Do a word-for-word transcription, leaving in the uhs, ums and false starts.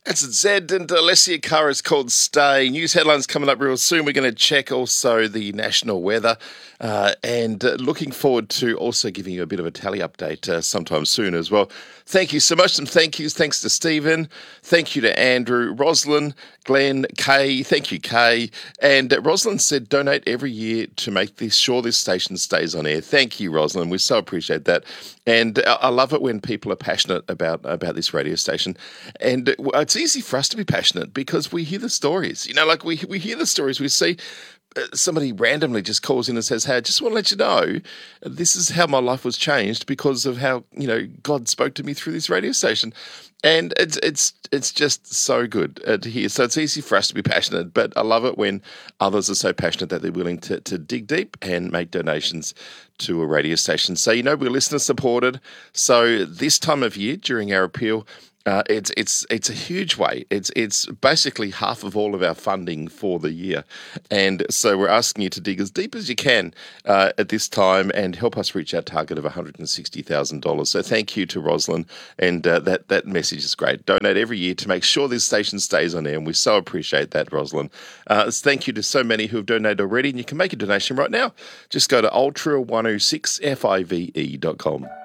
It's Zed and Alessia Cara is called Stay. News headlines coming up real soon. We're going to check also the national weather uh, and uh, looking forward to also giving you a bit of a tally update uh, sometime soon as well. Thank you so much. Some thank yous. Thanks to Stephen. Thank you to Andrew, Rosalind, Glenn, Kay. Thank you, Kay. And uh, Rosalind said donate every year to make this sure this station stays on air. Thank you, Rosalind. We so appreciate that. And uh, I love it when people are passionate about, about this radio station. And uh, it's easy for us to be passionate because we hear the stories. You know, like we we hear the stories. We see uh, somebody randomly just calls in and says, hey, I just want to let you know this is how my life was changed because of how, you know, God spoke to me through this radio station. And it's it's it's just so good uh, to hear. So it's easy for us to be passionate, but I love it when others are so passionate that they're willing to, to dig deep and make donations to a radio station. So, you know, we're listener supported. So this time of year during our appeal, Uh, it's it's it's a huge way. It's it's basically half of all of our funding for the year, and so we're asking you to dig as deep as you can uh, at this time and help us reach our target of one hundred and sixty thousand dollars. So thank you to Rosalind, and uh, that that message is great. Donate every year to make sure this station stays on air, and we so appreciate that, Rosalind. Uh, thank you to so many who have donated already, and you can make a donation right now. Just go to ultra one oh six five e dot com.